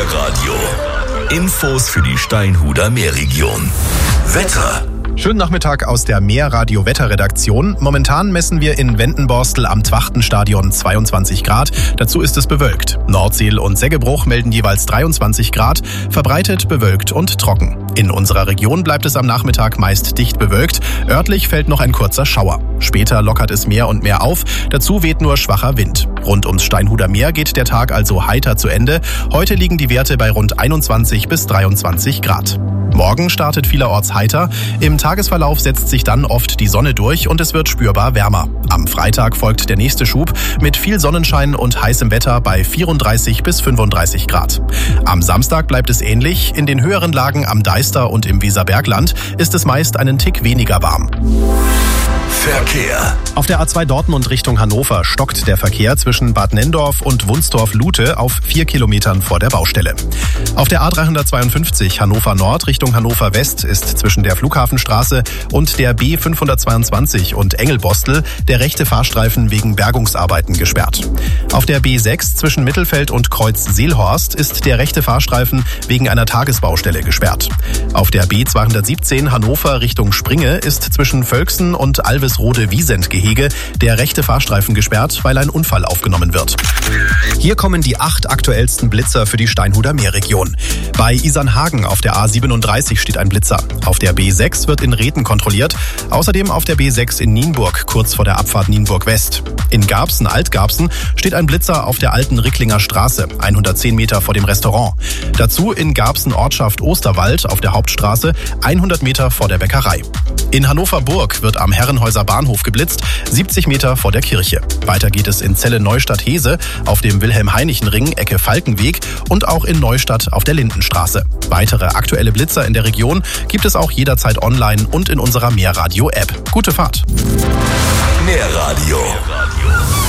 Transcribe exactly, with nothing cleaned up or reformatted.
Meerradio. Infos für die Steinhuder Meerregion. Wetter. Schönen Nachmittag aus der Meerradio-Wetterredaktion. Momentan messen wir in Wendenborstel am Twachtenstadion zweiundzwanzig Grad. Dazu ist es bewölkt. Nordseel und Seggebruch melden jeweils dreiundzwanzig Grad, verbreitet bewölkt und trocken. In unserer Region bleibt es am Nachmittag meist dicht bewölkt. Örtlich fällt noch ein kurzer Schauer. Später lockert es mehr und mehr auf. Dazu weht nur schwacher Wind. Rund ums Steinhuder Meer geht der Tag also heiter zu Ende. Heute liegen die Werte bei rund einundzwanzig bis dreiundzwanzig Grad. Morgen startet vielerorts heiter. Im Tagesverlauf setzt sich dann oft die Sonne durch und es wird spürbar wärmer. Am Freitag folgt der nächste Schub mit viel Sonnenschein und heißem Wetter bei vierunddreißig bis fünfunddreißig Grad. Am Samstag bleibt es ähnlich. In den höheren Lagen am Deister und im Weserbergland ist es meist einen Tick weniger warm. Verkehr. Auf der A zwei Dortmund Richtung Hannover stockt der Verkehr zwischen Bad Nenndorf und Wunsdorf-Lute auf vier Kilometern vor der Baustelle. Auf der A dreihundertzweiundfünfzig Hannover Nord Richtung Hannover West ist zwischen der Flughafenstraße und der B fünfhundertzweiundzwanzig und Engelbostel der rechte Fahrstreifen wegen Bergungsarbeiten gesperrt. Auf der B sechs zwischen Mittelfeld und Kreuz Seelhorst ist der rechte Fahrstreifen wegen einer Tagesbaustelle gesperrt. Auf der B zweihundertsiebzehn Hannover Richtung Springe ist zwischen Völksen und Alvesrode-Wiesent-Gehege der rechte Fahrstreifen gesperrt, weil ein Unfall aufgenommen wird. Hier kommen die acht aktuellsten Blitzer für die Steinhuder Meerregion. Bei Isernhagen auf der A siebenunddreißig steht ein Blitzer. Auf der B sechs wird in Rethen kontrolliert. Außerdem auf der B sechs in Nienburg, kurz vor der Abfahrt Nienburg West. In Garbsen, Altgarbsen, steht ein Blitzer auf der alten Ricklinger Straße, hundertzehn Meter vor dem Restaurant. Dazu in Garbsen Ortschaft Osterwald auf der Hauptstraße, hundert Meter vor der Bäckerei. In Hannover-Burg wird am Herrenhäuser Bahnhof geblitzt, siebzig Meter vor der Kirche. Weiter geht es in Celle-Neustadt-Hese auf dem Wilhelm-Heinichen-Ring, Ecke Falkenweg und auch in Neustadt auf der Lindenstraße. Weitere aktuelle Blitzer in der Region gibt es auch jederzeit online und in unserer Meerradio-App. Gute Fahrt! Meerradio.